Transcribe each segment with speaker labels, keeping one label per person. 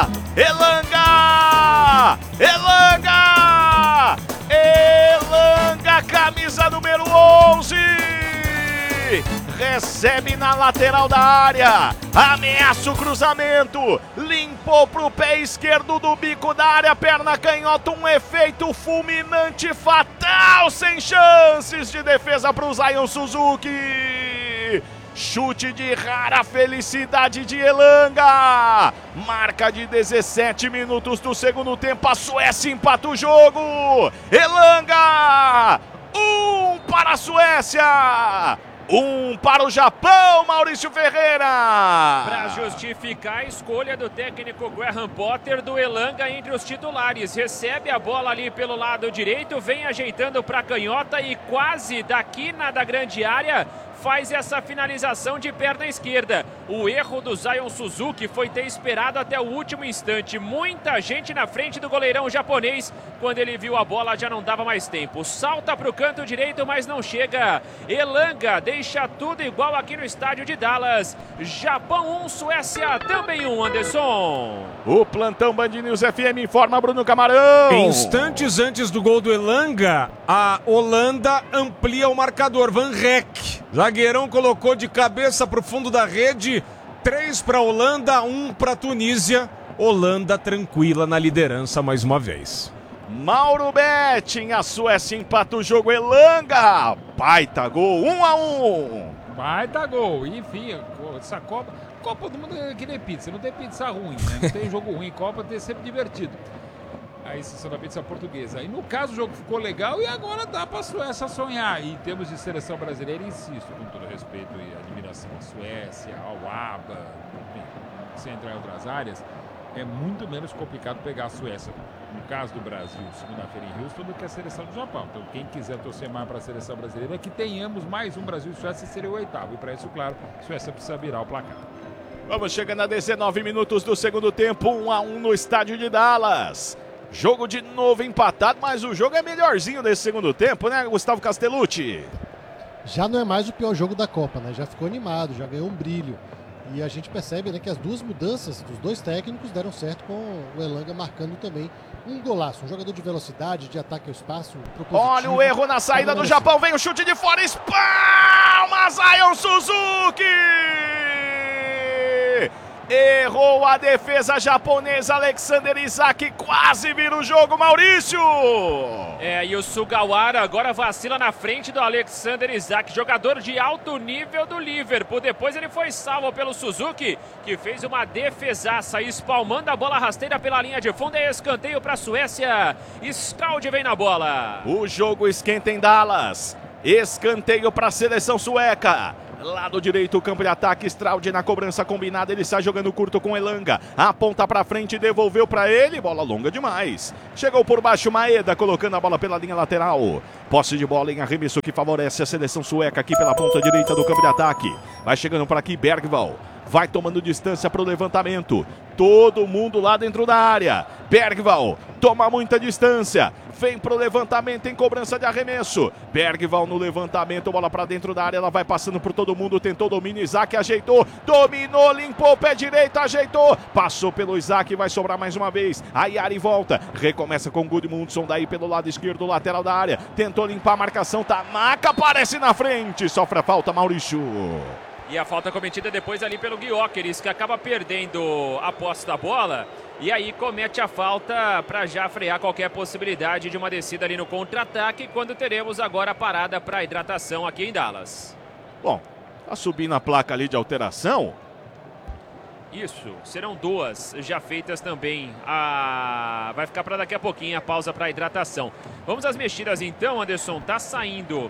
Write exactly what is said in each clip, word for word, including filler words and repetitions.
Speaker 1: Elanga! Elanga! Elanga, camisa número onze! Recebe na lateral da área, ameaça o cruzamento, limpou pro pé esquerdo do bico da área, perna canhota, um efeito fulminante, fatal, sem chances de defesa pro Zion Suzuki. Chute de rara felicidade de Elanga. Marca de dezessete minutos do segundo tempo, a Suécia empata o jogo. Elanga, um para a Suécia. Um para o Japão, Maurício Ferreira.
Speaker 2: Para justificar a escolha do técnico Graham Potter do Elanga entre os titulares. Recebe a bola ali pelo lado direito, vem ajeitando para a canhota e quase da quina da grande área faz essa finalização de perna esquerda. O erro do Zion Suzuki foi ter esperado até o último instante. Muita gente na frente do goleirão japonês. Quando ele viu a bola já não dava mais tempo. Salta para o canto direito, mas não chega. Elanga deixa tudo igual aqui no estádio de Dallas. Japão um, Suécia também um, Anderson.
Speaker 1: O plantão Band News F M informa Bruno Camarão.
Speaker 3: Instantes antes do gol do Elanga, a Holanda amplia o marcador. Van Rek, zagueirão, colocou de cabeça para o fundo da rede. Três para a Holanda, um para a Tunísia. Holanda tranquila na liderança mais uma vez.
Speaker 1: Mauro Betting, a Suécia empata o jogo. Elanga, baita gol, um a um.
Speaker 4: Baita gol, enfim, essa Copa, Copa do Mundo é que nem pizza, não tem pizza ruim, né? Não tem jogo ruim, Copa tem sempre divertido. A exceção da pizza portuguesa. E no caso o jogo ficou legal e agora dá para a Suécia sonhar. E em termos de seleção brasileira, insisto, com todo respeito e admiração à Suécia, ao ABA, enfim, sem entrar em outras áreas, é muito menos complicado pegar a Suécia, no caso do Brasil, segunda-feira em Houston, do que a seleção do Japão. Então quem quiser torcer mais para a seleção brasileira é que tenhamos mais um Brasil e Suécia, seria o oitavo. E para isso, claro, a Suécia precisa virar o placar.
Speaker 1: Vamos chegando a dezenove minutos do segundo tempo, um a um no estádio de Dallas. Jogo de novo empatado, mas o jogo é melhorzinho nesse segundo tempo, né, Gustavo Castellucci?
Speaker 5: Já não é mais o pior jogo da Copa, né? Já ficou animado, já ganhou um brilho. E a gente percebe, né, que as duas mudanças dos dois técnicos deram certo, com o Elanga marcando também um golaço. Um jogador de velocidade, de ataque ao espaço.
Speaker 1: Olha o erro na saída do Japão, vem o chute de fora, espalma Zion Suzuki! Errou a defesa japonesa, Alexander Isak quase vira o jogo, Maurício!
Speaker 2: É, e o Sugawara agora vacila na frente do Alexander Isak, jogador de alto nível do Liverpool. Depois ele foi salvo pelo Suzuki, que fez uma defesaça, espalmando a bola rasteira pela linha de fundo. É escanteio para a Suécia, Stroud vem na bola.
Speaker 1: O jogo esquenta em Dallas, escanteio para a seleção sueca. Lado direito, o campo de ataque, Stroud na cobrança combinada, ele sai jogando curto com Elanga, aponta pra frente, devolveu pra ele, bola longa demais. Chegou por baixo Maeda, colocando a bola pela linha lateral. Posse de bola em arremesso que favorece a seleção sueca aqui pela ponta direita do campo de ataque. Vai chegando por aqui Bergvall, vai tomando distância pro levantamento. Todo mundo lá dentro da área. Bergvall toma muita distância, vem pro levantamento em cobrança de arremesso. Bergvall no levantamento, bola pra dentro da área, ela vai passando por todo mundo, tentou domínio, Isaac ajeitou, dominou, limpou o pé direito, ajeitou, passou pelo Isaac, vai sobrar mais uma vez. A Yari volta, recomeça com Gudmundsson daí pelo lado esquerdo, lateral da área, tentou limpar a marcação, Tanaka aparece na frente, sofre a falta, Maurício.
Speaker 2: E a falta cometida depois ali pelo Gyökeres, que acaba perdendo a posse da bola. E aí comete a falta para já frear qualquer possibilidade de uma descida ali no contra-ataque, quando teremos agora a parada para hidratação aqui em Dallas.
Speaker 1: Bom, tá subindo a placa ali de alteração.
Speaker 2: Isso, serão duas já feitas também. A... Vai ficar para daqui a pouquinho a pausa para hidratação. Vamos às mexidas então, Anderson. Tá saindo...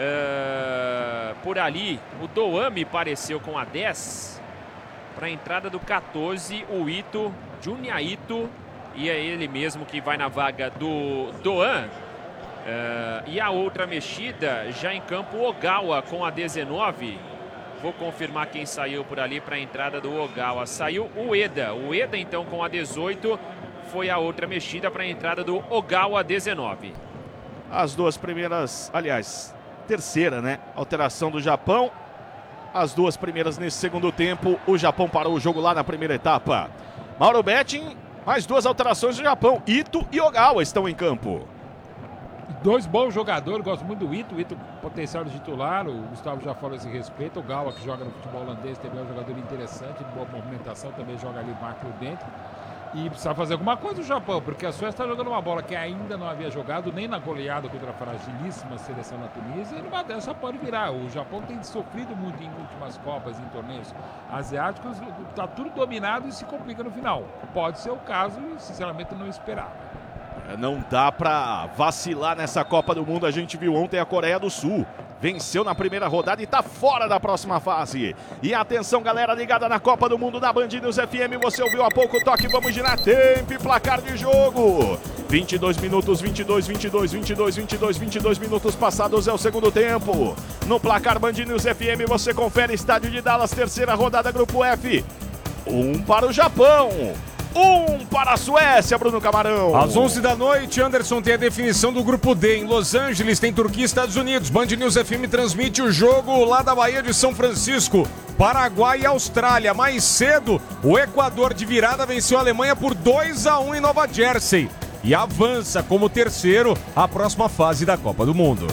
Speaker 2: Uh, por ali, o Doan me pareceu com a dez. Para a entrada do quatorze, o Ito, Junya Ito. E é ele mesmo que vai na vaga do Doan. Uh, e a outra mexida, já em campo, o Ogawa com a dezenove. Vou confirmar quem saiu por ali para a entrada do Ogawa. Saiu o Eda. O Eda então com a dezoito. Foi a outra mexida para a entrada do Ogawa dezenove.
Speaker 1: As duas primeiras, aliás... terceira, né? Alteração do Japão. As duas primeiras nesse segundo tempo. O Japão parou o jogo lá na primeira etapa. Mauro Betting Mais duas alterações do Japão. Ito e Ogawa estão em campo.
Speaker 4: Dois bons jogadores, gosto muito do Ito. O Ito, potencial de titular. O Gustavo já falou a esse respeito. O Gawa, que joga no futebol holandês, também é um jogador interessante, de boa movimentação, também joga ali macro dentro. E precisa fazer alguma coisa no Japão, porque a Suécia está jogando uma bola que ainda não havia jogado, nem na goleada contra a fragilíssima seleção da Tunísia, e numa dessa pode virar. O Japão tem sofrido muito em últimas Copas, em torneios asiáticos, está tudo dominado e se complica no final. Pode ser o caso e, sinceramente, não esperava.
Speaker 1: Não dá pra vacilar nessa Copa do Mundo. A gente viu ontem a Coreia do Sul. Venceu na primeira rodada e tá fora da próxima fase. E atenção, galera ligada na Copa do Mundo da Band News F M. Você ouviu há pouco o toque, vamos girar tempo e placar de jogo. vinte e dois minutos, vinte e dois, vinte e dois, vinte e dois, vinte e dois, vinte e dois minutos passados é o segundo tempo. No placar Band News F M você confere estádio de Dallas, terceira rodada Grupo F. Um para o Japão. Um para a Suécia, Bruno Camarão.
Speaker 3: Às onze da noite, Anderson, tem a definição do Grupo D. Em Los Angeles tem Turquia e Estados Unidos. Band News F M transmite o jogo lá da Baía de São Francisco. Paraguai e Austrália. Mais cedo, o Equador de virada venceu a Alemanha por dois a um em Nova Jersey. E avança como terceiro à próxima fase da Copa do Mundo.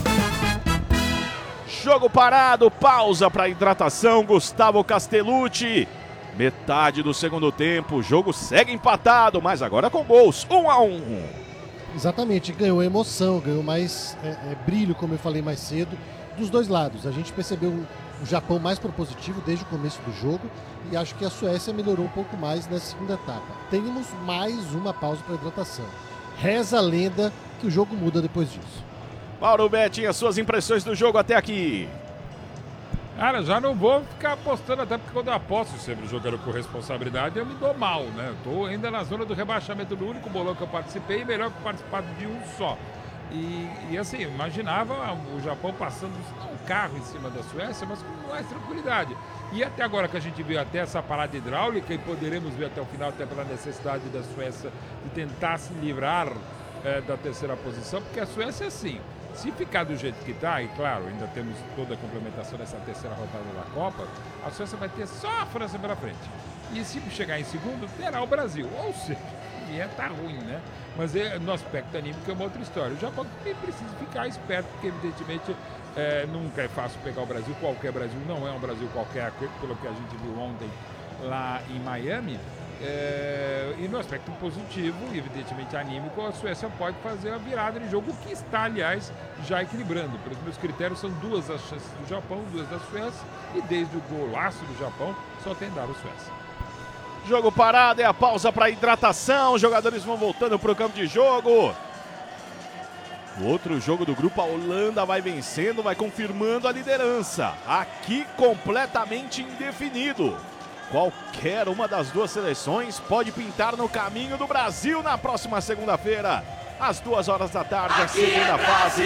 Speaker 1: Jogo parado, pausa para hidratação, Gustavo Castellucci. Metade do segundo tempo, o jogo segue empatado, mas agora com gols, um a um.
Speaker 5: Exatamente, ganhou emoção, ganhou mais é, é, brilho, como eu falei mais cedo, dos dois lados. A gente percebeu o Japão mais propositivo desde o começo do jogo e acho que a Suécia melhorou um pouco mais nessa segunda etapa. Temos mais uma pausa para hidratação. Reza a lenda que o jogo muda depois disso.
Speaker 1: Mauro Betti, as suas impressões do jogo até aqui.
Speaker 4: Cara, já não vou ficar apostando, até porque quando eu aposto sempre jogando com responsabilidade, eu me dou mal, né? Eu tô ainda na zona do rebaixamento do único bolão que eu participei, melhor que participar de um só. E, e assim, imaginava o Japão passando um carro em cima da Suécia, mas com mais tranquilidade. E até agora que a gente viu até essa parada hidráulica, e poderemos ver até o final, até pela necessidade da Suécia de tentar se livrar é, da terceira posição, porque a Suécia é assim. Se ficar do jeito que está, e claro, ainda temos toda a complementação dessa terceira rodada da Copa, a Suécia vai ter só a França pela frente. E se chegar em segundo, terá o Brasil. Ou seja, e é tá ruim, né? Mas é, no aspecto anímico é uma outra história. O Japão também precisa ficar esperto, porque evidentemente é, nunca é fácil pegar o Brasil. Qualquer Brasil não é um Brasil qualquer, pelo que a gente viu ontem lá em Miami. É, e no aspecto positivo, evidentemente anímico, a Suécia pode fazer a virada de jogo, que está, aliás, já equilibrando. Pelos meus critérios, são duas as chances do Japão, duas da Suécia, e desde o golaço do Japão, só tem dado a Suécia.
Speaker 1: Jogo parado, é a pausa para hidratação, os jogadores vão voltando para o campo de jogo. O outro jogo do grupo, a Holanda vai vencendo, vai confirmando a liderança. Aqui completamente indefinido. Qualquer uma das duas seleções pode pintar no caminho do Brasil na próxima segunda-feira, às duas horas da tarde, a segunda fase.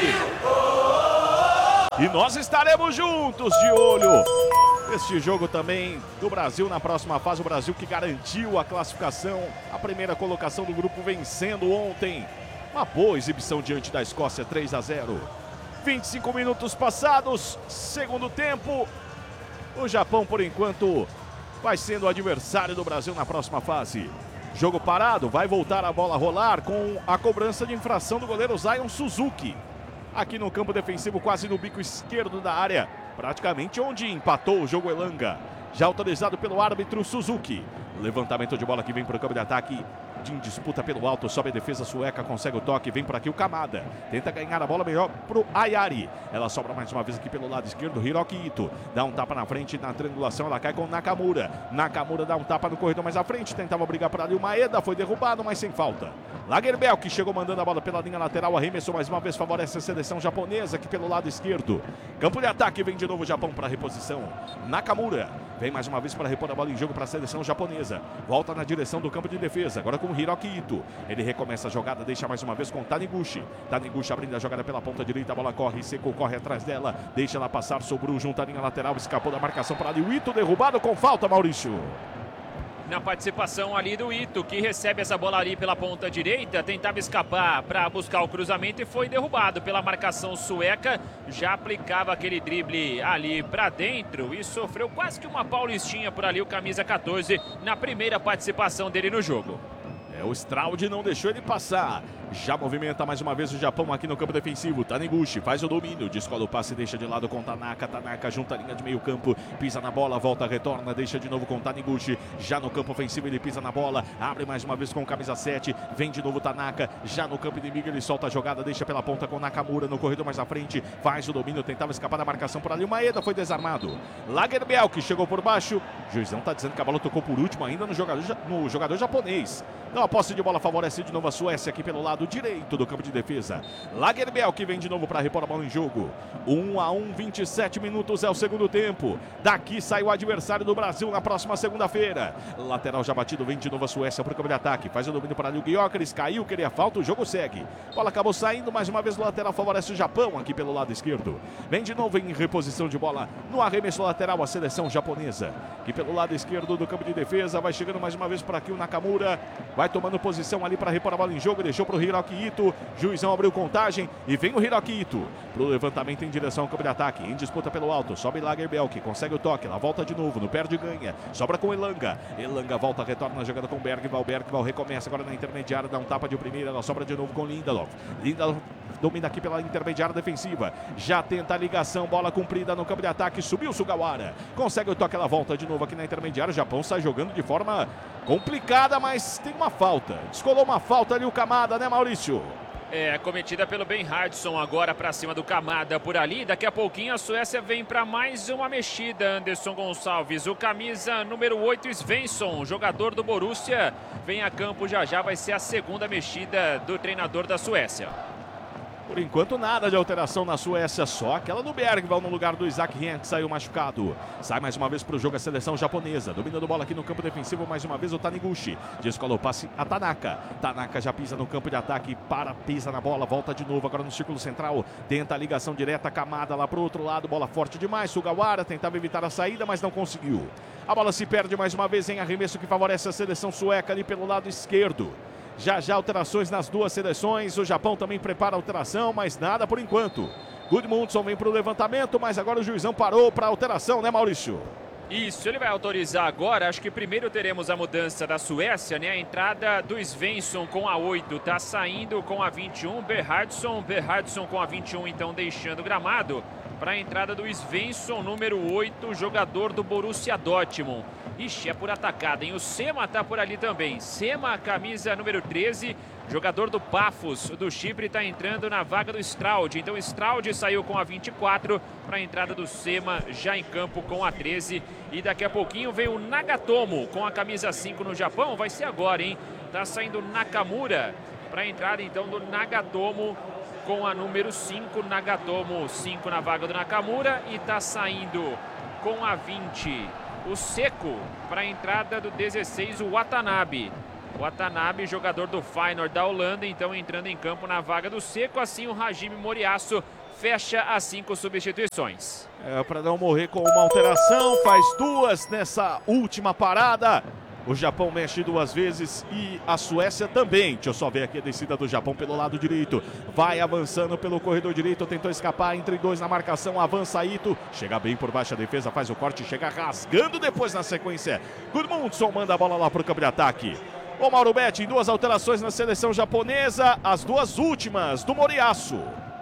Speaker 1: E nós estaremos juntos de olho neste jogo também do Brasil na próxima fase. O Brasil que garantiu a classificação, a primeira colocação do grupo, vencendo ontem. Uma boa exibição diante da Escócia, três a zero. vinte e cinco minutos passados, segundo tempo. O Japão, por enquanto, vai sendo o adversário do Brasil na próxima fase. Jogo parado, vai voltar a bola a rolar com a cobrança de infração do goleiro Zion Suzuki. Aqui no campo defensivo, quase no bico esquerdo da área, praticamente onde empatou o jogo Elanga. Já autorizado pelo árbitro Suzuki. Levantamento de bola que vem para o campo de ataque. Em disputa pelo alto, sobe a defesa sueca, consegue o toque, vem por aqui o Kamada. Tenta ganhar a bola melhor pro Ayari. Ela sobra mais uma vez aqui pelo lado esquerdo, Hiroki Ito. Dá um tapa na frente, na triangulação, ela cai com Nakamura. Nakamura dá um tapa no corredor mais à frente, tentava brigar por ali o Maeda, foi derrubado, mas sem falta. Lagerbielke, que chegou mandando a bola pela linha lateral, arremessou mais uma vez, favorece a seleção japonesa aqui pelo lado esquerdo. Campo de ataque, vem de novo o Japão para reposição. Nakamura vem mais uma vez para repor a bola em jogo para a seleção japonesa. Volta na direção do campo de defesa, agora com o Hiroki Ito. Ele recomeça a jogada, deixa mais uma vez com o Taniguchi. Taniguchi abrindo a jogada pela ponta direita, a bola corre, Seco corre atrás dela, deixa ela passar sobre o junto à linha lateral, escapou da marcação para ali. O Ito derrubado com falta, Maurício.
Speaker 2: Na participação ali do Ito, que recebe essa bola ali pela ponta direita, tentava escapar para buscar o cruzamento e foi derrubado pela marcação sueca. Já aplicava aquele drible ali para dentro e sofreu quase que uma paulistinha por ali o camisa quatorze na primeira participação dele no jogo.
Speaker 1: É É o Straud, não deixou ele passar. Já movimenta mais uma vez o Japão aqui no campo defensivo. Taniguchi faz o domínio, descola o passe, deixa de lado com Tanaka. Tanaka junta a linha de meio campo, pisa na bola, volta, retorna, deixa de novo com Taniguchi. Já no campo ofensivo ele pisa na bola, abre mais uma vez com camisa sete, vem de novo Tanaka. Já no campo inimigo ele solta a jogada, deixa pela ponta com Nakamura no corredor mais à frente. Faz o domínio, tentava escapar da marcação por ali. O Maeda foi desarmado. Lagerbiel que chegou por baixo. O juizão tá dizendo que a bola tocou por último ainda no jogador, no jogador japonês. Então a posse de bola favorece de novo a Suécia aqui pelo lado direito do campo de defesa. Lagerbiel que vem de novo para repor a bola em jogo. um a um, vinte e sete minutos é o segundo tempo. Daqui sai o adversário do Brasil na próxima segunda-feira. Lateral já batido, vem de novo a Suécia para o campo de ataque. Faz o domínio para o Gyökeres, caiu, queria falta, o jogo segue. Bola acabou saindo, mais uma vez o lateral favorece o Japão aqui pelo lado esquerdo. Vem de novo em reposição de bola no arremesso lateral a seleção japonesa. Aqui pelo lado esquerdo do campo de defesa, vai chegando mais uma vez para aqui o Nakamura. Vai tomando posição ali para repor a bola em jogo, deixou para o Hiroki Ito. Juizão abriu contagem e vem o Hiroki Ito pro levantamento em direção ao campo de ataque. Em disputa pelo alto, sobe Lagerbiel que consegue o toque, ela volta de novo, no perde e ganha. Sobra com Elanga. Elanga volta, retorna na jogada com Bergvall. Bergvall recomeça agora na intermediária, dá um tapa de primeira, ela sobra de novo com Lindelof. Lindelof domina aqui pela intermediária defensiva. Já tenta a ligação, bola cumprida no campo de ataque, subiu o Sugawara. Consegue o toque, ela volta de novo aqui na intermediária. O Japão sai jogando de forma complicada, mas tem uma falta. Descolou uma falta ali o Kamada, né, Maurício?
Speaker 2: É, cometida pelo Ben Hudson agora para cima do Kamada por ali. Daqui a pouquinho a Suécia vem para mais uma mexida, Anderson Gonçalves. O camisa número oito, Svensson, jogador do Borussia, vem a campo já já. Vai ser a segunda mexida do treinador da Suécia.
Speaker 1: Por enquanto nada de alteração na Suécia, só aquela do Bergvall no lugar do Isaac Rien, que saiu machucado. Sai mais uma vez para o jogo a seleção japonesa, dominando bola aqui no campo defensivo, mais uma vez o Taniguchi. Descola o passe a Tanaka. Tanaka já pisa no campo de ataque, para, pisa na bola, volta de novo agora no círculo central. Tenta a ligação direta, Kamada lá para o outro lado, bola forte demais. Sugawara tentava evitar a saída, mas não conseguiu. A bola se perde mais uma vez em arremesso que favorece a seleção sueca ali pelo lado esquerdo. Já já alterações nas duas seleções, o Japão também prepara a alteração, mas nada por enquanto. Gudmundsson vem para o levantamento, mas agora o juizão parou para a alteração, né, Maurício?
Speaker 2: Isso, ele vai autorizar agora. Acho que primeiro teremos a mudança da Suécia, né? A entrada do Svensson com a oito, tá saindo com a vinte e um. Berhardsson, Berhardsson com a vinte e um, então deixando o gramado. Para a entrada do Svensson, número oito, jogador do Borussia Dortmund. Ixi, é por atacada, hein? O Sema tá por ali também. Sema, camisa número treze, jogador do Pafos do Chipre, tá entrando na vaga do Straud. Então Straud saiu com a vinte e quatro para a entrada do Sema já em campo com a treze. E daqui a pouquinho vem o Nagatomo com a camisa cinco no Japão. Vai ser agora, hein? Tá saindo Nakamura para a entrada então do Nagatomo com a número cinco. Nagatomo cinco na vaga do Nakamura. E tá saindo com a vinte o Seco para a entrada do dezesseis, o Watanabe. Watanabe, jogador do Feyenoord da Holanda, então entrando em campo na vaga do Seco. Assim o Hajime Moriyasu fecha as cinco substituições.
Speaker 1: É, para não morrer com uma alteração, faz duas nessa última parada. O Japão mexe duas vezes e a Suécia também. Deixa eu só ver aqui a descida do Japão pelo lado direito. Vai avançando pelo corredor direito, tentou escapar entre dois na marcação, avança Ito. Chega bem por baixo a defesa, faz o corte, chega rasgando depois na sequência. Gudmundsson manda a bola lá para o campo de ataque. O Mauro Betti, duas alterações na seleção japonesa, as duas últimas do Moriyasu.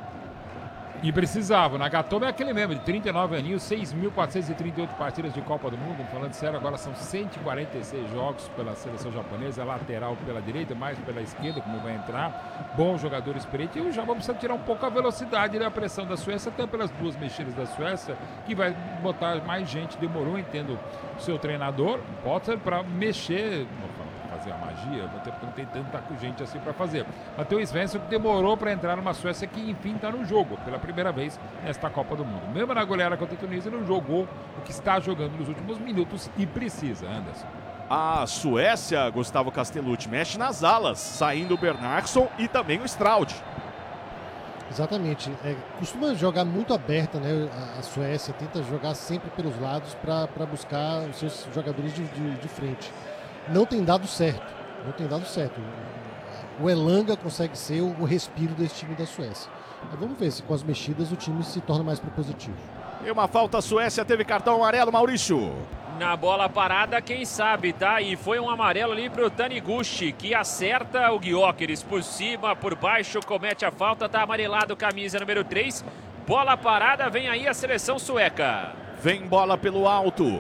Speaker 4: E precisava. O Nagatomo é aquele mesmo, de trinta e nove aninhos, seis mil quatrocentas e trinta e oito partidas de Copa do Mundo. Falando sério, agora são cento e quarenta e seis jogos pela seleção japonesa, lateral pela direita, mais pela esquerda, como vai entrar. Bom jogador experiente. E o Japão precisa tirar um pouco a velocidade da pressão da Suécia, até pelas duas mexidas da Suécia, que vai botar mais gente. Demorou, entendo, o seu treinador, Potter, para mexer, fazer a magia, até porque não tem tanta gente assim para fazer. Mas tem o Svensson que demorou para entrar numa Suécia que enfim está no jogo, pela primeira vez nesta Copa do Mundo. Mesmo na goleada contra a Tunísia, não jogou o que está jogando nos últimos minutos e precisa, Anderson.
Speaker 1: A Suécia, Gustavo Castellucci, mexe nas alas, saindo o Bernhardsson e também o Straud.
Speaker 5: Exatamente. É, costuma jogar muito aberta, né? A, a Suécia tenta jogar sempre pelos lados para buscar os seus jogadores de, de, de frente. Não tem dado certo, não tem dado certo. O Elanga consegue ser o, o respiro desse time da Suécia. Mas vamos ver se com as mexidas o time se torna mais propositivo.
Speaker 1: E uma falta, a Suécia teve cartão amarelo, Maurício.
Speaker 2: Na bola parada, quem sabe, tá? E foi um amarelo ali pro Taniguchi, que acerta o Gyökeres por cima, por baixo, comete a falta, tá amarelado, camisa número três. Bola parada, vem aí a seleção sueca.
Speaker 1: Vem bola pelo alto.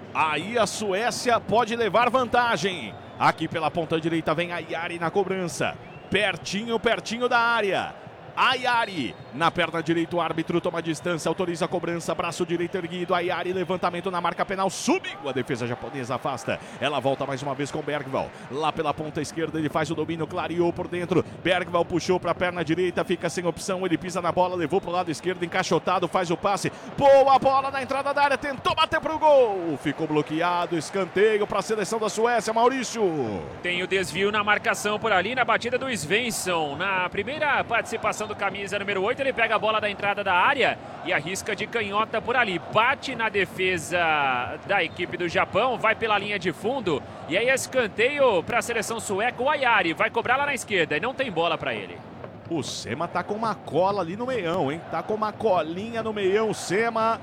Speaker 1: Aí a Suécia pode levar vantagem. Aqui pela ponta direita vem a Yari na cobrança. Pertinho, pertinho da área. Ayari, na perna direita o árbitro toma distância, autoriza a cobrança, braço direito erguido, Ayari, levantamento na marca penal, subiu, a defesa japonesa afasta, ela volta mais uma vez com Bergvall, lá pela ponta esquerda ele faz o domínio, clareou por dentro, Bergvall puxou para a perna direita, fica sem opção, ele pisa na bola, levou para o lado esquerdo, encaixotado, faz o passe, boa bola na entrada da área, tentou bater pro gol, ficou bloqueado, escanteio para a seleção da Suécia, Maurício.
Speaker 2: Tem o desvio na marcação por ali, na batida do Svensson, na primeira participação do camisa número oito, ele pega a bola da entrada da área e arrisca de canhota por ali, bate na defesa da equipe do Japão, vai pela linha de fundo e aí escanteio para a seleção sueca. O Ayari vai cobrar lá na esquerda e não tem bola para ele.
Speaker 1: O Sema tá com uma cola ali no meião, hein? Tá com uma colinha no meião, o Sema.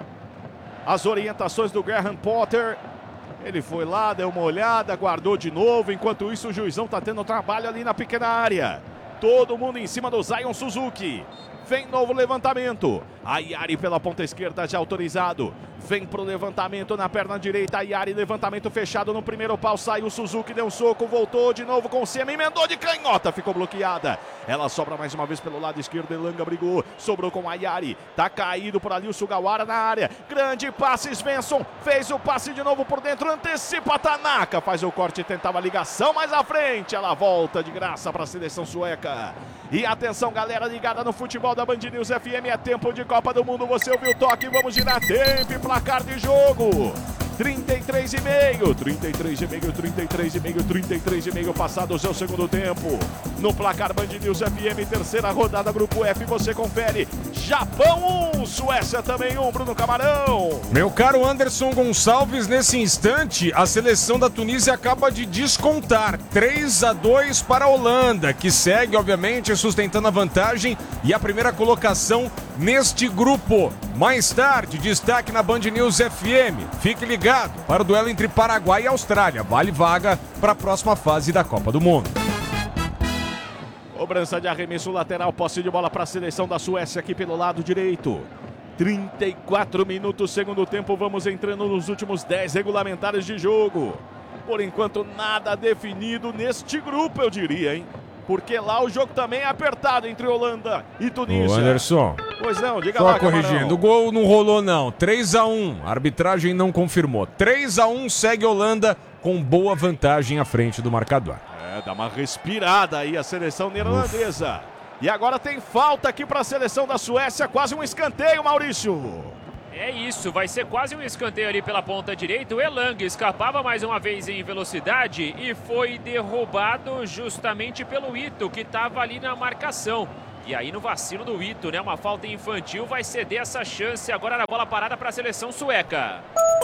Speaker 1: As orientações do Graham Potter. Ele foi lá, deu uma olhada, guardou de novo. Enquanto isso, o juizão tá tendo trabalho ali na pequena área. Todo mundo em cima do Zion Suzuki. Vem novo levantamento. Ayari pela ponta esquerda já autorizado. Vem pro levantamento na perna direita. Ayari, levantamento fechado no primeiro pau. Saiu o Suzuki, deu um soco, voltou de novo com o Sema, emendou de canhota, ficou bloqueada. Ela sobra mais uma vez pelo lado esquerdo. Elanga brigou, sobrou com Ayari. Tá caído por ali o Sugawara na área. Grande passe, Svensson. Fez o passe de novo por dentro. Antecipa Tanaka. Faz o corte, tentava a ligação mais à frente. Ela volta de graça para a seleção sueca. E atenção, galera ligada no futebol da Band News F M. É tempo de Copa do Mundo. Você ouviu o toque? Vamos girar tempo e placar de jogo. trinta e três e meio, trinta e três e meio, trinta e três e meio, trinta e três e meio passado o seu segundo tempo. No placar Band News F M, terceira rodada, Grupo F, você confere. Japão um, Suécia também um, Bruno Camarão.
Speaker 3: Meu caro Anderson Gonçalves, nesse instante, a seleção da Tunísia acaba de descontar três a dois para a Holanda, que segue, obviamente, sustentando a vantagem e a primeira colocação neste grupo. Mais tarde, destaque na Band News F M. Fique ligado para o duelo entre Paraguai e Austrália. Vale vaga para a próxima fase da Copa do Mundo.
Speaker 1: Cobrança de arremesso lateral, posse de bola para a seleção da Suécia aqui pelo lado direito. trinta e quatro minutos, segundo tempo, vamos entrando nos últimos dez regulamentares de jogo. Por enquanto, nada definido neste grupo, eu diria, hein? Porque lá o jogo também é apertado entre Holanda e Tunísia.
Speaker 3: Ô Anderson,
Speaker 1: pois não, diga
Speaker 3: só
Speaker 1: lá,
Speaker 3: corrigindo,
Speaker 1: Camarão.
Speaker 3: o gol não rolou não, três a um, a arbitragem não confirmou. três a um segue Holanda com boa vantagem à frente do marcador.
Speaker 1: É, dá uma respirada aí a seleção neerlandesa. Uf. E agora tem falta aqui para a seleção da Suécia, quase um escanteio, Maurício.
Speaker 2: É isso, vai ser quase um escanteio ali pela ponta direita. O Elanga escapava mais uma vez em velocidade e foi derrubado justamente pelo Ito, que estava ali na marcação. E aí no vacilo do Ito, né? Uma falta infantil, vai ceder essa chance agora na bola parada para a seleção sueca.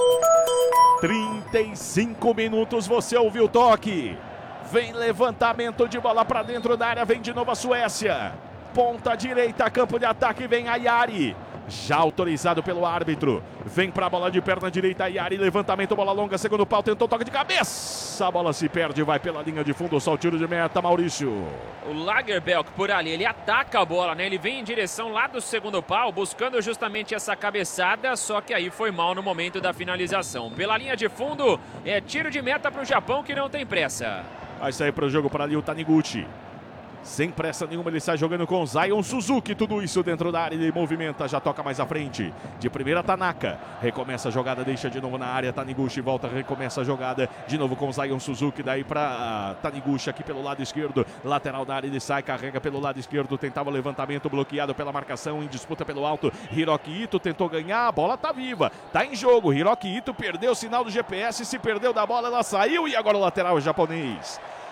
Speaker 1: trinta e cinco minutos, você ouviu o toque. Vem levantamento de bola para dentro da área, vem de novo a Suécia. Ponta direita, campo de ataque, vem Ayari. Já autorizado pelo árbitro. Vem para a bola de perna direita, Ayari, levantamento, bola longa, segundo pau, tentou toque de cabeça. A bola se perde, vai pela linha de fundo, só o tiro de meta, Maurício.
Speaker 2: O Lagerbielke por ali, ele ataca a bola, né? Ele vem em direção lá do segundo pau, buscando justamente essa cabeçada, só que aí foi mal no momento da finalização. Pela linha de fundo, é tiro de meta para o Japão, que não tem pressa.
Speaker 1: Vai sair para o jogo para ali o Taniguchi. Sem pressa nenhuma, ele sai jogando com Zion Suzuki. Tudo isso dentro da área, ele movimenta, já toca mais à frente. De primeira, Tanaka. Recomeça a jogada, deixa de novo na área. Taniguchi volta, recomeça a jogada. De novo com Zion Suzuki. Daí para Taniguchi aqui pelo lado esquerdo. Lateral da área, ele sai, carrega pelo lado esquerdo. Tentava o levantamento, bloqueado pela marcação. Em disputa pelo alto. Hiroki Ito tentou ganhar. A bola tá viva, tá em jogo. Hiroki Ito perdeu o sinal do G P S. Se perdeu da bola, ela saiu. E agora o lateral japonês.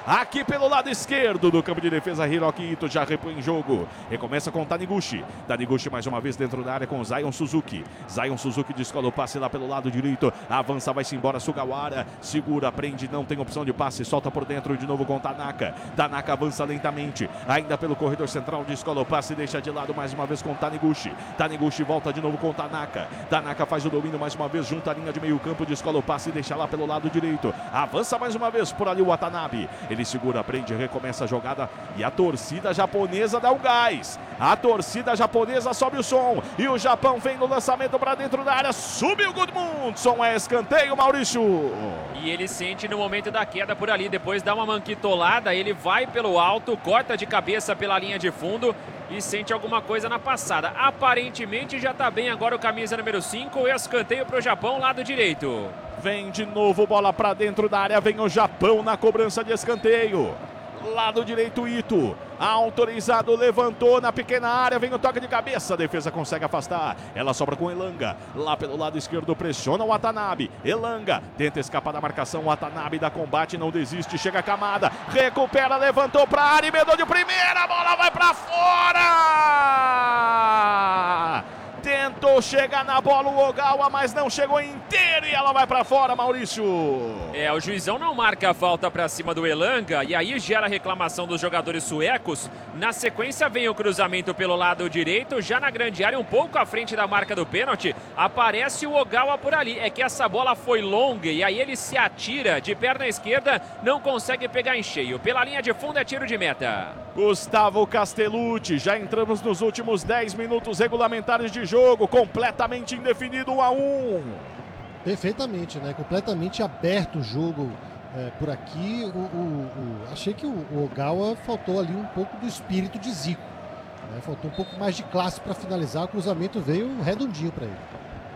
Speaker 1: aqui pelo lado esquerdo do campo de defesa. Hiroki Ito já repõe em jogo. Recomeça com Taniguchi. Taniguchi mais uma vez dentro da área com Zion Suzuki. Zion Suzuki descola o passe lá pelo lado direito. Avança, vai-se embora. Sugawara segura, prende, não tem opção de passe. Solta por dentro de novo com Tanaka. Tanaka avança lentamente. Ainda pelo corredor central, descola o passe. Deixa de lado mais uma vez com Taniguchi. Taniguchi volta de novo com Tanaka. Tanaka faz o domínio mais uma vez. Junta a linha de meio campo. Descola o passe e deixa lá pelo lado direito. Avança mais uma vez por ali o Watanabe. Ele segura, prende, recomeça a jogada. E a torcida japonesa dá o gás. A torcida japonesa sobe o som. E o Japão vem no lançamento para dentro da área. Subiu o Gudmundsson. É escanteio, Maurício.
Speaker 2: E ele sente no momento da queda por ali. Depois dá uma manquitolada. Ele vai pelo alto, corta de cabeça pela linha de fundo. E sente alguma coisa na passada. Aparentemente já está bem agora o camisa número cinco. Escanteio para o Japão, lado direito.
Speaker 1: Vem de novo, bola para dentro da área. Vem o Japão na cobrança de escanteio. Lado direito, Ito. Autorizado, levantou na pequena área. Vem o toque de cabeça. A defesa consegue afastar. Ela sobra com Elanga. Lá pelo lado esquerdo, pressiona o Watanabe. Elanga tenta escapar da marcação. O Watanabe dá combate, não desiste. Chega a Kamada. Recupera, levantou para a área. Emendou de primeira. A bola vai para fora. Tentou chegar na bola o Ogawa, mas não chegou inteiro e ela vai pra fora, Maurício.
Speaker 2: É, o juizão não marca a falta pra cima do Elanga e aí gera reclamação dos jogadores suecos. Na sequência vem o cruzamento pelo lado direito, já na grande área, um pouco à frente da marca do pênalti. Aparece o Ogawa por ali. É que essa bola foi longa e aí ele se atira de perna esquerda, não consegue pegar em cheio. Pela linha de fundo é tiro de meta.
Speaker 1: Gustavo Castellucci, já entramos nos últimos dez minutos regulamentares de jogo, completamente indefinido, um a um.
Speaker 5: Perfeitamente, né? Completamente aberto o jogo é, por aqui. O, o, o, achei que o, o Ogawa faltou ali um pouco do espírito de Zico, né? Faltou um pouco mais de classe para finalizar. O cruzamento veio redondinho para ele.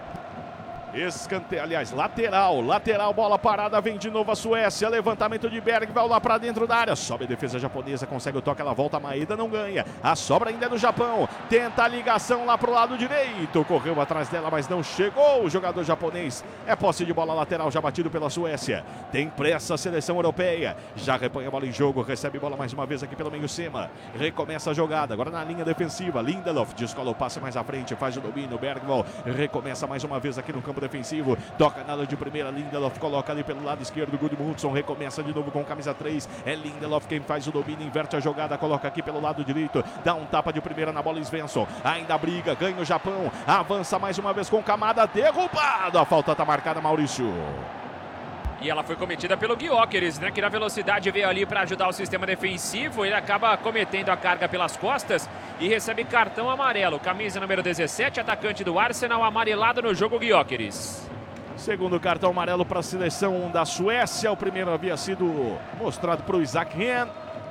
Speaker 1: Escanteio, aliás, lateral, lateral, bola parada, vem de novo a Suécia, levantamento de Bergvall lá pra dentro da área, sobe a defesa japonesa, consegue o toque, ela volta, a Maeda não ganha, a sobra ainda é do Japão, tenta a ligação lá pro lado direito, correu atrás dela, mas não chegou o jogador japonês, é posse de bola lateral, já batido pela Suécia, tem pressa a seleção europeia, já repõe a bola em jogo, recebe bola mais uma vez aqui pelo meio cima, recomeça a jogada, agora na linha defensiva, Lindelof descola o passe mais à frente, faz o domínio, Bergvall recomeça mais uma vez aqui no campo defensivo, toca nada de primeira, Lindelof coloca ali pelo lado esquerdo, Gudmundsson recomeça de novo com camisa três, é Lindelof quem faz o domínio, inverte a jogada, coloca aqui pelo lado direito, dá um tapa de primeira na bola, Svensson, ainda briga, ganha o Japão, avança mais uma vez com Kamada, derrubado, a falta tá marcada, Maurício.
Speaker 2: E ela foi cometida pelo Gyökeres, né, que na velocidade veio ali para ajudar o sistema defensivo. Ele acaba cometendo a carga pelas costas e recebe cartão amarelo. Camisa número dezessete, atacante do Arsenal, amarelado no jogo, Gyökeres.
Speaker 1: Segundo cartão amarelo para a seleção da Suécia. O primeiro havia sido mostrado para o Isaac Ren.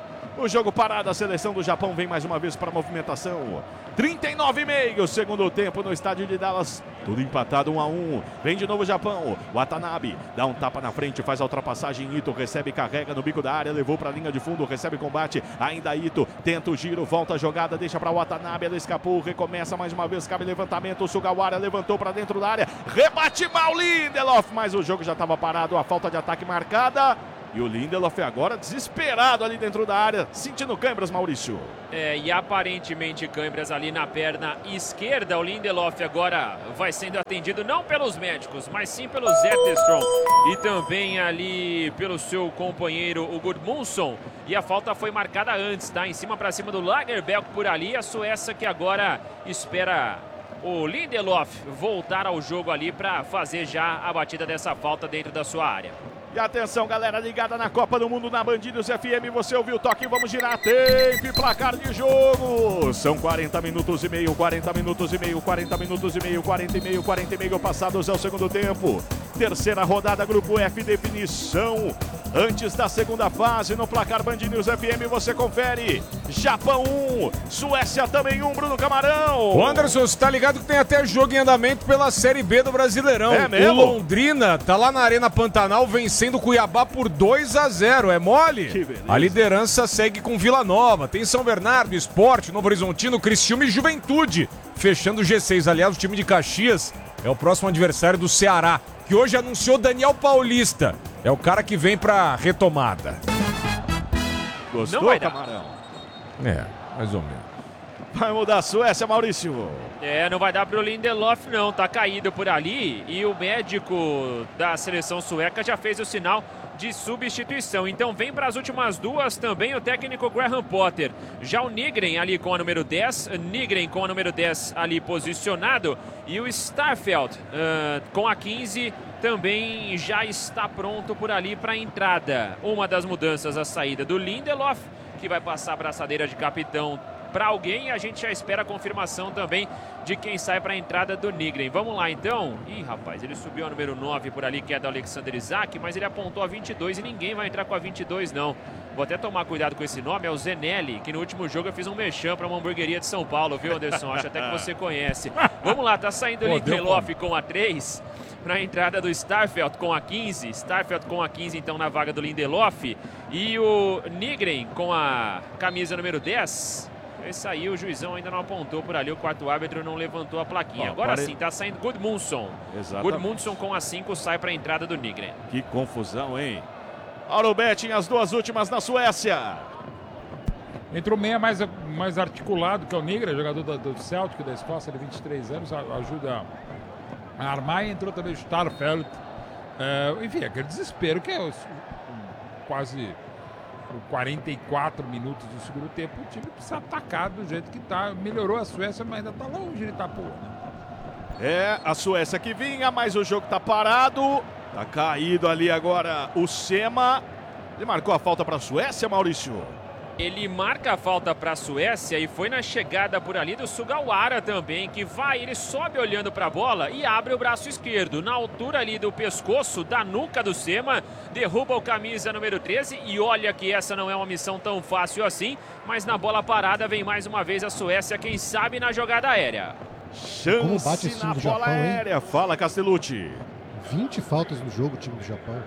Speaker 1: O jogo parado, a seleção do Japão vem mais uma vez para a movimentação. trinta e nove e meio, segundo tempo no estádio de Dallas. Tudo empatado, um a um. Vem de novo o Japão. Watanabe dá um tapa na frente, faz a ultrapassagem. Ito recebe, carrega no bico da área, levou para a linha de fundo, recebe combate. Ainda Ito tenta o giro, volta a jogada, deixa para Watanabe. Ela escapou, recomeça mais uma vez, cabe levantamento. O Sugawara levantou para dentro da área, rebate mal Lindelof, mas o jogo já estava parado. A falta de ataque marcada. E o Lindelof agora desesperado ali dentro da área, sentindo câimbras, Maurício.
Speaker 2: É, e aparentemente câimbras ali na perna esquerda. O Lindelof agora vai sendo atendido não pelos médicos, mas sim pelo Zetterstrom e também ali pelo seu companheiro, o Gudmundsson. E a falta foi marcada antes, tá? Em cima para cima do Lagerbielke por ali. A Suécia que agora espera o Lindelof voltar ao jogo ali para fazer já a batida dessa falta dentro da sua área.
Speaker 1: E atenção, galera ligada na Copa do Mundo na Band News F M, você ouviu o toque, vamos girar, tempo e placar de jogo. São quarenta minutos e meio, quarenta minutos e meio, quarenta minutos e meio, quarenta e meio, quarenta e meio passados ao segundo tempo. Terceira rodada, Grupo F, definição antes da segunda fase. No placar Band News F M você confere. Japão um, Suécia também um, Bruno Camarão.
Speaker 3: O Anderson, você tá ligado que tem até jogo em andamento pela Série B do Brasileirão.
Speaker 1: É mesmo?
Speaker 3: O Londrina tá lá na Arena Pantanal vencendo o Cuiabá por dois a zero. É mole?
Speaker 1: Que beleza.
Speaker 3: A liderança segue com Vila Nova. Tem São Bernardo, Sport, Novo Horizontino, Criciúma e Juventude. Fechando o G seis. Aliás, o time de Caxias é o próximo adversário do Ceará, que hoje anunciou Daniel Paulista. É o cara que vem pra retomada.
Speaker 1: Gostou,
Speaker 2: não vai dar.
Speaker 1: Camarão?
Speaker 3: É, mais ou menos.
Speaker 1: Vai mudar a Suécia, Maurício.
Speaker 2: É, não vai dar pro Lindelof não, tá caído por ali e o médico da seleção sueca já fez o sinal de substituição. Então vem para as últimas duas também o técnico Graham Potter. Já o Nygren ali com a número dez, Nygren com a número dez ali posicionado e o Starfelt uh, com a quinze também já está pronto por ali para a entrada. Uma das mudanças, a saída do Lindelof, que vai passar a braçadeira de capitão para alguém, e a gente já espera a confirmação também de quem sai para a entrada do Nygren. Vamos lá então. Ih, rapaz, ele subiu a número nove por ali, que é do Alexander Isak, mas ele apontou a vinte e dois e ninguém vai entrar com a vinte e dois não. Vou até tomar cuidado com esse nome, é o Zenelli, que no último jogo eu fiz um merchan para uma hamburgueria de São Paulo, viu, Anderson? Acho até que você conhece. Vamos lá, tá saindo o Lindelof com a três para a entrada do Starfelt com a quinze. Starfelt com a quinze então na vaga do Lindelof e o Nygren com a camisa número dez. Esse aí o juizão ainda não apontou por ali, o quarto árbitro não levantou a plaquinha.
Speaker 1: Ó,
Speaker 2: Agora
Speaker 1: pare...
Speaker 2: sim, tá saindo Gudmundsson.
Speaker 1: Exatamente.
Speaker 2: Gudmundsson com a cinco sai para a entrada do Nygren.
Speaker 1: Que confusão, hein? Auro Betting, as duas últimas na Suécia.
Speaker 4: Entrou meia mais, mais articulado, que é o Nygren, jogador do, do Celtic, da Escócia, de vinte e três anos, ajuda a armar. E entrou também o Starfelt. É, enfim, aquele desespero que é o, quase... Por quarenta e quatro minutos do segundo tempo, o time precisa atacar do jeito que tá. Melhorou a Suécia, mas ainda tá longe de Itapuã, né?
Speaker 1: É, a Suécia que vinha, mas o jogo tá parado. Tá caído ali agora o Sema. Ele marcou a falta para a Suécia, Maurício?
Speaker 2: Ele marca a falta para a Suécia e foi na chegada por ali do Sugawara também, que vai, ele sobe olhando para a bola e abre o braço esquerdo, na altura ali do pescoço, da nuca do Sema, derruba o camisa número treze e olha que essa não é uma missão tão fácil assim, mas na bola parada vem mais uma vez a Suécia, quem sabe na jogada aérea.
Speaker 5: Como bate
Speaker 1: Chance
Speaker 5: esse time
Speaker 1: na
Speaker 5: do
Speaker 1: bola
Speaker 5: Japão, hein?
Speaker 1: aérea. Fala, Castellucci.
Speaker 5: vinte faltas no jogo, o time do Japão.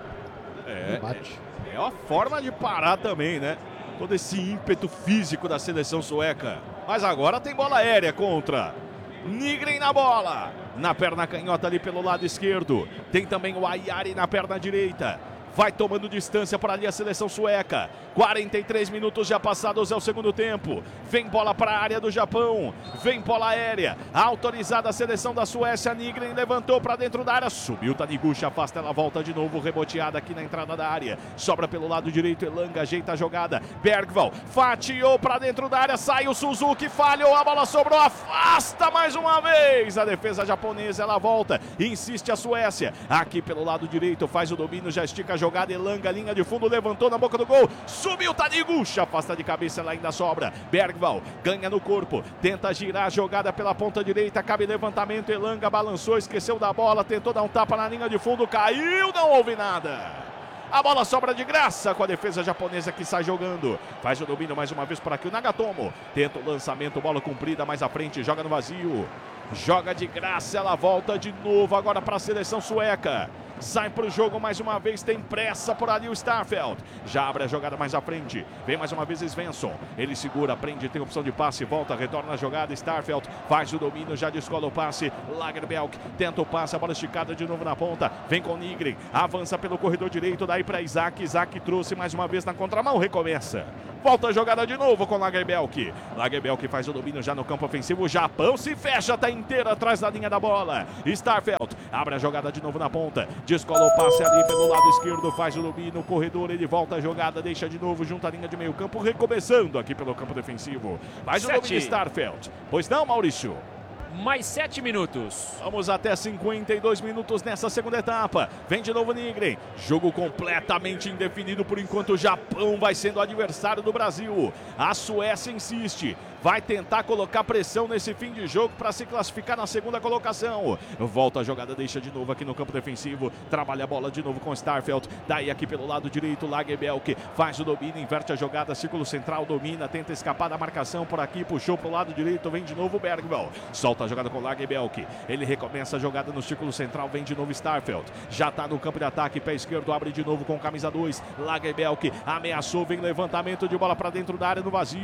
Speaker 1: É,
Speaker 5: bate.
Speaker 1: é uma forma de parar também, né? Todo esse ímpeto físico da seleção sueca. Mas agora tem bola aérea contra Nygren na bola. Na perna canhota ali pelo lado esquerdo. Tem também o Ayari na perna direita. Vai tomando distância por ali a seleção sueca. quarenta e três minutos já passados é o segundo tempo. Vem bola para a área do Japão. Vem bola aérea. Autorizada a seleção da Suécia. Nygren levantou para dentro da área. Subiu Taniguchi, afasta, ela volta de novo. Reboteada aqui na entrada da área. Sobra pelo lado direito. Elanga ajeita a jogada. Bergvall fatiou para dentro da área. Sai o Suzuki, falhou. A bola sobrou. Afasta mais uma vez. A defesa japonesa, ela volta. Insiste a Suécia. Aqui pelo lado direito. Faz o domínio, já estica a jogada, Elanga, linha de fundo, levantou na boca do gol, subiu Taniguchi, afasta de cabeça, ela ainda sobra, Bergvall ganha no corpo, tenta girar a jogada pela ponta direita, cabe levantamento, Elanga balançou, esqueceu da bola, tentou dar um tapa na linha de fundo, caiu, não houve nada. A bola sobra de graça com a defesa japonesa que sai jogando. Faz o domínio mais uma vez por aqui o Nagatomo. Tenta o lançamento, bola comprida mais à frente, joga no vazio. Joga de graça, ela volta de novo agora para a seleção sueca. Sai para o jogo mais uma vez, tem pressa por ali o Starfelt. Já abre a jogada mais à frente. Vem mais uma vez Svensson. Ele segura, prende, tem opção de passe, volta, retorna a jogada. Starfelt faz o domínio, já descola o passe. Lagerbielke tenta o passe, a bola esticada de novo na ponta. Vem com Nygren, avança pelo corredor direito, daí para Isak. Isak trouxe mais uma vez na contramão, recomeça. Volta a jogada de novo com Lagerbielke. Lagerbielke faz o domínio já no campo ofensivo. O Japão se fecha, tá inteira atrás da linha da bola. Starfelt abre a jogada de novo na ponta. Descola o passe ali pelo lado esquerdo. Faz o domínio no corredor. Ele volta a jogada, deixa de novo junto à linha de meio campo. Recomeçando aqui pelo campo defensivo. Faz
Speaker 2: Sete.
Speaker 1: o domínio Starfelt. Pois não, Maurício?
Speaker 2: Mais sete minutos.
Speaker 1: Vamos até cinquenta e dois minutos nessa segunda etapa. Vem de novo Nygren. Jogo completamente indefinido por enquanto. O Japão vai sendo o adversário do Brasil. A Suécia insiste. Vai tentar colocar pressão nesse fim de jogo para se classificar na segunda colocação. Volta a jogada, deixa de novo aqui no campo defensivo. Trabalha a bola de novo com Starfelt. Daí aqui pelo lado direito, Lagerbielke faz o domínio, inverte a jogada, círculo central, domina, tenta escapar da marcação por aqui, puxou para o lado direito, vem de novo Bergvall. Solta a jogada com Lagerbielke. Ele recomeça a jogada no círculo central, vem de novo Starfelt. Já está no campo de ataque, pé esquerdo, abre de novo com camisa dois. Lagerbielke ameaçou, vem levantamento de bola para dentro da área no vazio.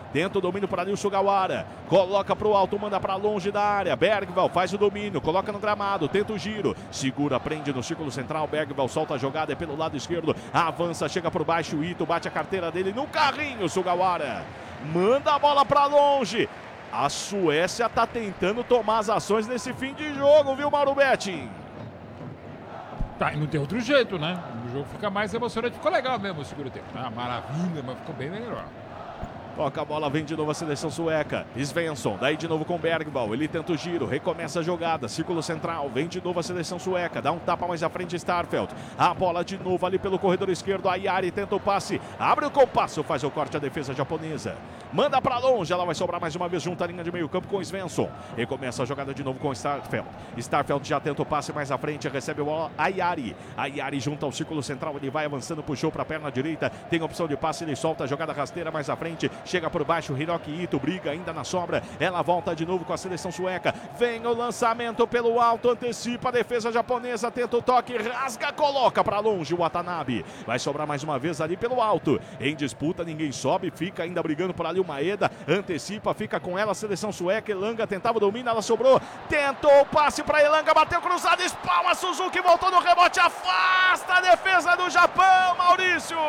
Speaker 1: tenta o domínio para ali o Sugawara, coloca para o alto, manda para longe da área, Bergvall faz o domínio, coloca no gramado, tenta o giro, segura, prende no círculo central, Bergvall solta a jogada, é pelo lado esquerdo, avança, chega por baixo, o Ito bate a carteira dele no carrinho, Sugawara manda a bola para longe. A Suécia está tentando tomar as ações nesse fim de jogo, viu, Mauro Betting?
Speaker 4: Tá, e não tem outro jeito, né? O jogo fica mais emocionante. Ficou legal mesmo o segundo tempo. Ah, maravilha, mas ficou bem melhor.
Speaker 1: Toca a bola, vem de novo a seleção sueca. Svensson, daí de novo com Bergvall. Ele tenta o giro, recomeça a jogada. Círculo central, vem de novo a seleção sueca. Dá um tapa mais à frente, Starfelt. A bola de novo ali pelo corredor esquerdo. A Yari tenta o passe. Abre o compasso, faz o corte a defesa japonesa. Manda pra longe, ela vai sobrar mais uma vez junto à linha de meio campo com Svensson. Recomeça a jogada de novo com Starfelt. Starfelt já tenta o passe mais à frente, recebe a bola. A Yari. A Yari junto ao círculo central, ele vai avançando, puxou pra perna direita. Tem opção de passe, ele solta a jogada rasteira mais à frente. Chega por baixo, Hiroki Ito briga ainda na sobra. Ela volta de novo com a seleção sueca. Vem o lançamento pelo alto, antecipa a defesa japonesa, tenta o toque, rasga, coloca pra longe o Watanabe. Vai sobrar mais uma vez ali pelo alto. Em disputa, ninguém sobe, fica ainda brigando por ali o Maeda. Antecipa, fica com ela a seleção sueca. Elanga tentava o domínio, ela sobrou. Tentou o passe pra Elanga, bateu cruzado, espalma Suzuki, voltou no rebote, afasta a defesa do Japão, Maurício!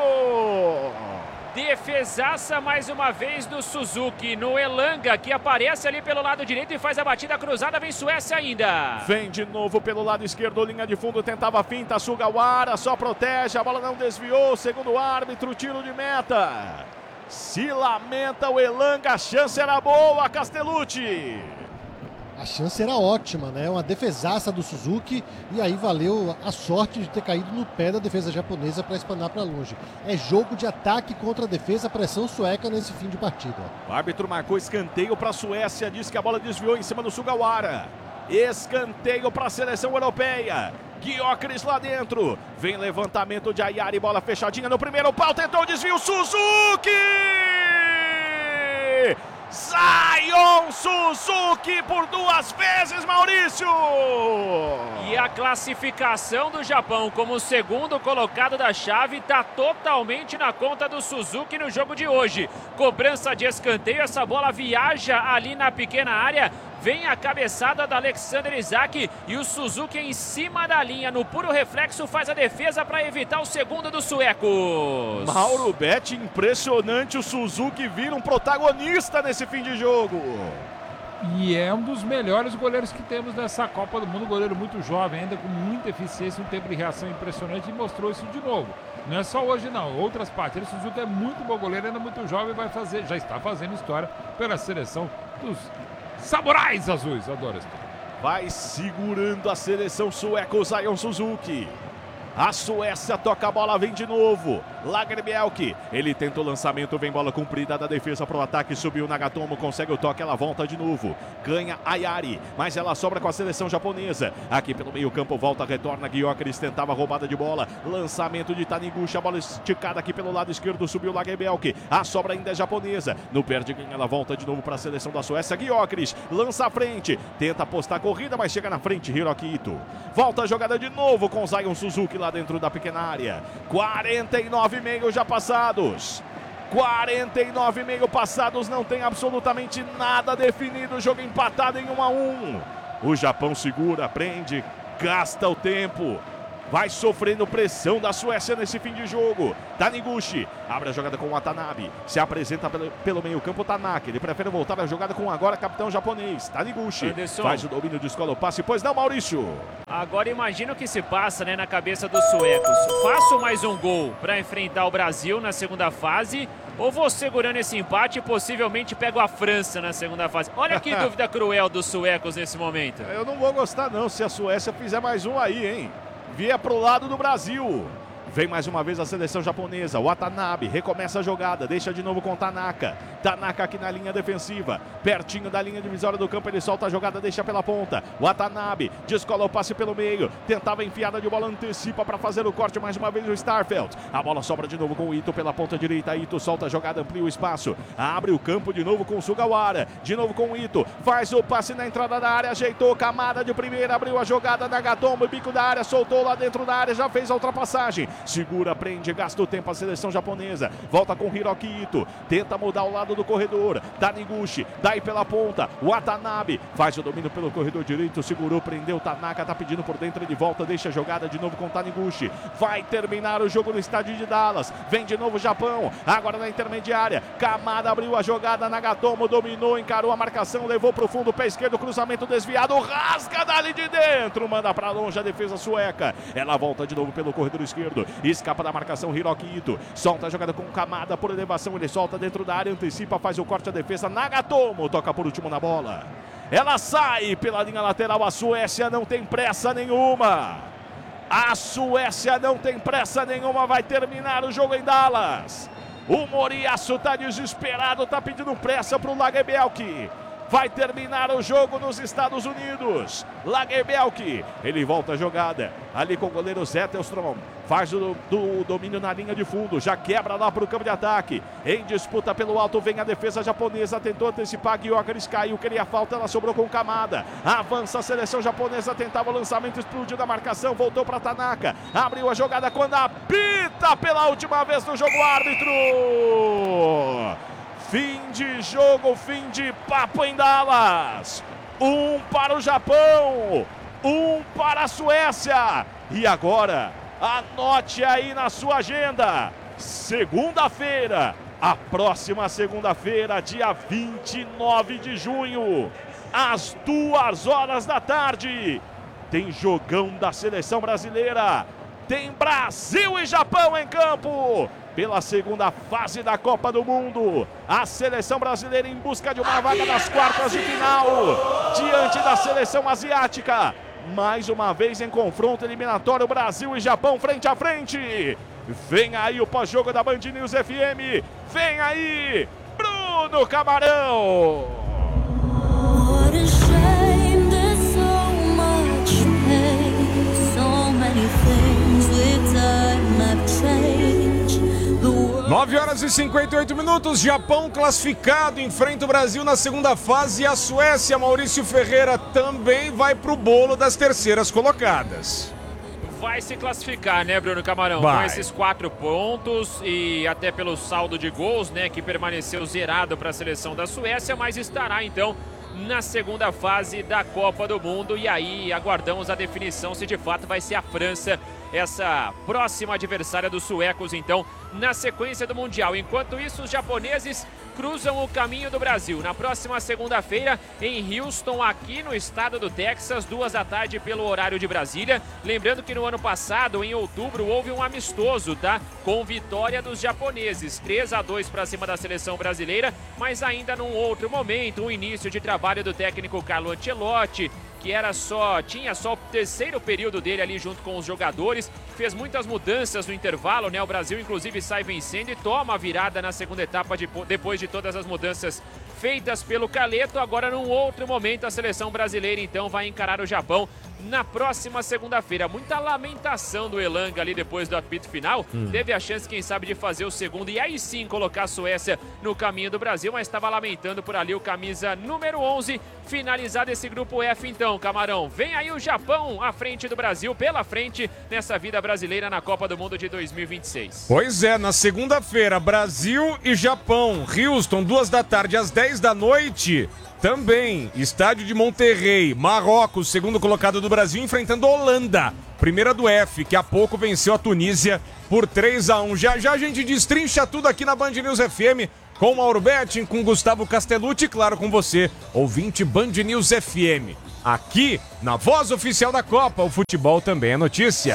Speaker 2: Defesaça mais uma vez do Suzuki no Elanga, que aparece ali pelo lado direito e faz a batida cruzada, vem Suécia ainda.
Speaker 1: Vem de novo pelo lado esquerdo, linha de fundo, tentava a finta, Sugawara só protege, a bola não desviou, segundo o árbitro, tiro de meta. Se lamenta o Elanga, a chance era boa, Castellucci.
Speaker 5: A chance era ótima, né? Uma defesaça do Suzuki e aí valeu a sorte de ter caído no pé da defesa japonesa para espanar para longe. É jogo de ataque contra a defesa, pressão sueca nesse fim de partida.
Speaker 1: O árbitro marcou escanteio para a Suécia, disse que a bola desviou em cima do Sugawara. Escanteio para a seleção europeia. Gyökeres lá dentro. Vem levantamento de Ayari, bola fechadinha no primeiro pau, tentou o desvio, Suzuki! Zion Suzuki por duas vezes, Maurício!
Speaker 2: E a classificação do Japão como segundo colocado da chave está totalmente na conta do Suzuki no jogo de hoje. Cobrança de escanteio, essa bola viaja ali na pequena área. Vem a cabeçada da Alexander Isak e o Suzuki em cima da linha, no puro reflexo, faz a defesa para evitar o segundo dos suecos.
Speaker 1: Mauro Betti, impressionante, o Suzuki vira um protagonista nesse fim de jogo.
Speaker 4: E é um dos melhores goleiros que temos nessa Copa do Mundo, goleiro muito jovem, ainda com muita eficiência, um tempo de reação impressionante e mostrou isso de novo. Não é só hoje não, outras partidas, o Suzuki é muito bom goleiro, ainda muito jovem, vai fazer, já está fazendo história pela seleção dos Samurais Azuis, adoro isso.
Speaker 1: Vai segurando a seleção sueca, o Zion Suzuki. A Suécia toca a bola, vem de novo. Lagerbielke, ele tenta o lançamento, vem bola comprida da defesa para o ataque, subiu Nagatomo, consegue o toque, ela volta de novo. Ganha Ayari, mas ela sobra com a seleção japonesa. Aqui pelo meio campo, volta, retorna, Gyökeres tentava a roubada de bola. Lançamento de Taniguchi, a bola esticada aqui pelo lado esquerdo, subiu Lagerbielke. A sobra ainda é japonesa. No perde quem, ela volta de novo para a seleção da Suécia. Gyökeres lança à frente, tenta apostar a corrida, mas chega na frente, Hiroki Ito. Volta a jogada de novo com Zion Suzuki lá dentro da pequena área. quarenta e nove e meio já passados. quarenta e nove e meio passados, não tem absolutamente nada definido. Jogo empatado em um a um. O Japão segura, prende, gasta o tempo. Vai sofrendo pressão da Suécia nesse fim de jogo. Taniguchi abre a jogada com o Watanabe. Se apresenta pelo, pelo meio campo, Tanaka. Ele prefere voltar a jogada com agora capitão japonês. Taniguchi
Speaker 2: Anderson.
Speaker 1: Faz o domínio de escola o passe. Pois não, Maurício?
Speaker 2: Agora imagina o que se passa, né, na cabeça dos suecos. Faço mais um gol para enfrentar o Brasil na segunda fase, ou vou segurando esse empate e possivelmente pego a França na segunda fase? Olha que dúvida cruel dos suecos nesse momento.
Speaker 1: Eu não vou gostar não se a Suécia fizer mais um aí, hein? Via pro lado do Brasil. Vem mais uma vez a seleção japonesa. Watanabe recomeça a jogada. Deixa de novo com Tanaka. Tanaka aqui na linha defensiva. Pertinho da linha divisória do campo. Ele solta a jogada, deixa pela ponta. Watanabe descola o passe pelo meio. Tentava enfiada de bola, antecipa para fazer o corte mais uma vez o Starfelt. A bola sobra de novo com o Ito pela ponta direita. Ito solta a jogada, amplia o espaço. Abre o campo de novo com o Sugawara. De novo com o Ito. Faz o passe na entrada da área. Ajeitou camada de primeira. Abriu a jogada. Nagatomo, bico da área. Soltou lá dentro da área. Já fez a ultrapassagem. Segura, prende, gasta o tempo a seleção japonesa. Volta com Hiroki Ito. Tenta mudar o lado lado do corredor. Taniguchi, daí pela ponta. O Watanabe faz o domínio pelo corredor direito. Segurou, prendeu. Tanaka tá pedindo por dentro, ele volta, deixa a jogada de novo com Taniguchi. Vai terminar o jogo no estádio de Dallas. Vem de novo o Japão. Agora na intermediária. Kamada abriu a jogada. Nagatomo dominou, encarou a marcação, levou pro fundo, pé esquerdo, cruzamento desviado. Rasga dali de dentro. Manda pra longe a defesa sueca. Ela volta de novo pelo corredor esquerdo. Escapa da marcação Hiroki Ito. Solta a jogada com Kamada por elevação. Ele solta dentro da área, antecipa, faz o corte, a defesa. Nagatomo toca por último na bola. Ela sai pela linha lateral. A Suécia não tem pressa nenhuma. A Suécia não tem pressa nenhuma. Vai terminar o jogo em Dallas. O Moriaço tá desesperado. Tá pedindo pressa pro Lagerbielke. Vai terminar o jogo nos Estados Unidos. Lagerbielke. Ele volta a jogada. Ali com o goleiro Zetterstrom. Faz o do domínio na linha de fundo. Já quebra lá para o campo de ataque. Em disputa pelo alto vem a defesa japonesa. Tentou antecipar. Gyökeres caiu. Queria falta. Ela sobrou com Kamada. Avança a seleção japonesa. Tentava o lançamento. Explodiu da marcação. Voltou para Tanaka. Abriu a jogada quando apita pela última vez no jogo árbitro. Fim de jogo, fim de papo em Dallas. Um para o Japão, um para a Suécia. E agora, anote aí na sua agenda. Segunda-feira, a próxima segunda-feira, dia vinte e nove de junho, às duas horas da tarde, tem jogão da seleção brasileira. Tem Brasil e Japão em campo. Pela segunda fase da Copa do Mundo, a seleção brasileira em busca de uma vaga nas quartas de final, diante da seleção asiática. Mais uma vez em confronto eliminatório, Brasil e Japão frente a frente. Vem aí o pós-jogo da Band News F M. Vem aí, Bruno Camarão.
Speaker 6: What a shame there's so much pain, so many things with time I've changed.
Speaker 3: nove horas e cinquenta e oito minutos, Japão classificado, enfrenta o Brasil na segunda fase e a Suécia, Maurício Ferreira, também vai pro bolo das terceiras colocadas.
Speaker 2: Vai se classificar, né, Bruno Camarão?
Speaker 3: Vai.
Speaker 2: Com esses quatro pontos e até pelo saldo de gols, né, que permaneceu zerado para a seleção da Suécia, mas estará então na segunda fase da Copa do Mundo. E aí aguardamos a definição se de fato vai ser a França essa próxima adversária dos suecos, então, na sequência do Mundial. Enquanto isso, os japoneses cruzam o caminho do Brasil na próxima segunda-feira em Houston, aqui no estado do Texas, duas da tarde pelo horário de Brasília. Lembrando que no ano passado, em outubro, houve um amistoso, tá? Com vitória dos japoneses, três a dois para cima da seleção brasileira, mas ainda num outro momento, um início de trabalho do técnico Carlo Ancelotti, que era só, tinha só o terceiro período dele ali junto com os jogadores, fez muitas mudanças no intervalo, né? O Brasil inclusive sai vencendo e toma a virada na segunda etapa de, depois de todas as mudanças feitas pelo Carleto. Agora num outro momento a seleção brasileira então vai encarar o Japão na próxima segunda-feira. Muita lamentação do Elanga ali depois do apito final. Hum. Teve a chance, quem sabe, de fazer o segundo e aí sim colocar a Suécia no caminho do Brasil, mas estava lamentando por ali o camisa número onze. Finalizado esse grupo F então, Camarão. Vem aí o Japão à frente do Brasil, pela frente nessa vida brasileira na Copa do Mundo de dois mil e vinte e seis.
Speaker 3: Pois é, na segunda-feira, Brasil e Japão. Houston, duas da tarde às dez da noite. Também, estádio de Monterrey, Marrocos, segundo colocado do Brasil, enfrentando a Holanda, primeira do F, que há pouco venceu a Tunísia por três a um. Já já a gente destrincha tudo aqui na Band News F M, com Mauro Betting, com Gustavo Castellucci e claro com você, ouvinte Band News F M. Aqui, na voz oficial da Copa, o futebol também é notícia.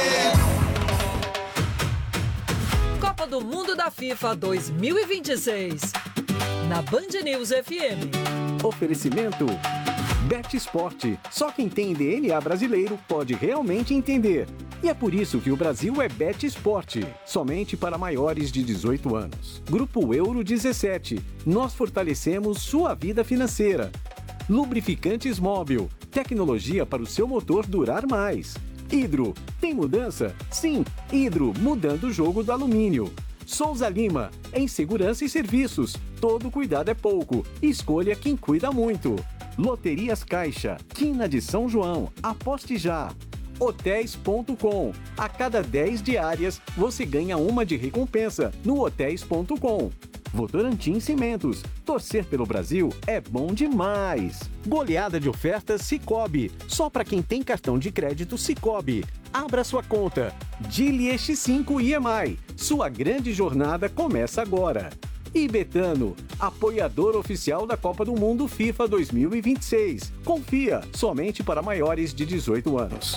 Speaker 7: Copa do Mundo da FIFA dois mil e vinte e seis, na Band News F M.
Speaker 8: Oferecimento Bet Esporte. Só quem tem D N A brasileiro pode realmente entender. E é por isso que o Brasil é Bet Esporte. Somente para maiores de dezoito anos. Grupo Euro dezessete. Nós fortalecemos sua vida financeira. Lubrificantes Móbil. Tecnologia para o seu motor durar mais. Hidro. Tem mudança? Sim. Hidro, mudando o jogo do alumínio. Souza Lima, em segurança e serviços. Todo cuidado é pouco. Escolha quem cuida muito. Loterias Caixa, Quina de São João. Aposte já. hotéis ponto com. A cada dez diárias, você ganha uma de recompensa no hotéis ponto com. Votorantim Cimentos. Torcer pelo Brasil é bom demais. Goleada de ofertas Sicoob. Só para quem tem cartão de crédito Sicoob. Abra sua conta. Dili X cinco I M I. Sua grande jornada começa agora. E Betano, apoiador oficial da Copa do Mundo FIFA dois mil e vinte e seis. Confia, somente para maiores de dezoito anos.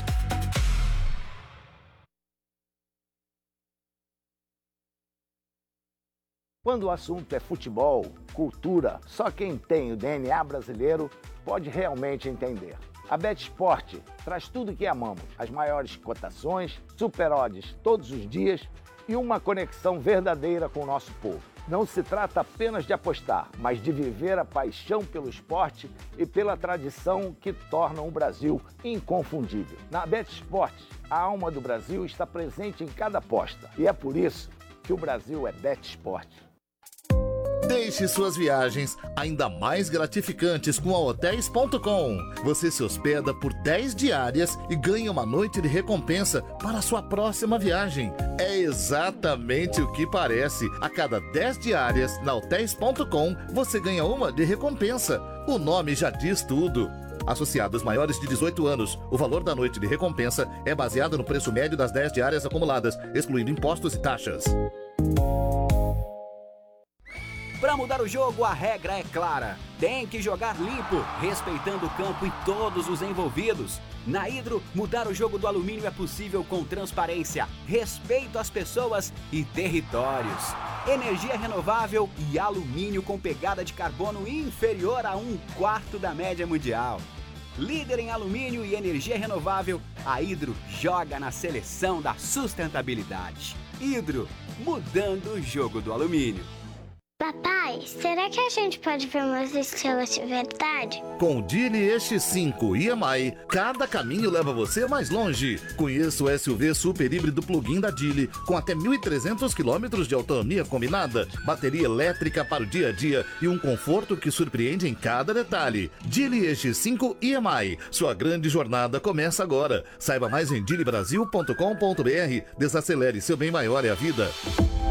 Speaker 9: Quando o assunto é futebol, cultura, só quem tem o D N A brasileiro pode realmente entender. A BetSport traz tudo o que amamos, as maiores cotações, super odds todos os dias e uma conexão verdadeira com o nosso povo. Não se trata apenas de apostar, mas de viver a paixão pelo esporte e pela tradição que tornam o Brasil inconfundível. Na BetSport, a alma do Brasil está presente em cada aposta e é por isso que o Brasil é BetSport.
Speaker 10: Deixe suas viagens ainda mais gratificantes com a hotéis ponto com. Você se hospeda por dez diárias e ganha uma noite de recompensa para a sua próxima viagem. É exatamente o que parece. A cada dez diárias na hotéis ponto com, você ganha uma de recompensa. O nome já diz tudo. Associados maiores de dezoito anos, o valor da noite de recompensa é baseado no preço médio das dez diárias acumuladas, excluindo impostos e taxas.
Speaker 11: Para mudar o jogo, a regra é clara. Tem que jogar limpo, respeitando o campo e todos os envolvidos. Na Hidro, mudar o jogo do alumínio é possível com transparência, respeito às pessoas e territórios. Energia renovável e alumínio com pegada de carbono inferior a um quarto da média mundial. Líder em alumínio e energia renovável, a Hidro joga na seleção da sustentabilidade. Hidro, mudando o jogo do alumínio.
Speaker 12: Papai, será que a gente pode ver umas estrelas de verdade?
Speaker 10: Com o Dili X cinco I M I, cada caminho leva você mais longe. Conheça o S U V super híbrido plug-in da Dili, com até mil e trezentos quilômetros de autonomia combinada, bateria elétrica para o dia a dia e um conforto que surpreende em cada detalhe. Dili X cinco I M I, sua grande jornada começa agora. Saiba mais em dili brasil ponto com ponto br. Desacelere, seu bem maior é a vida.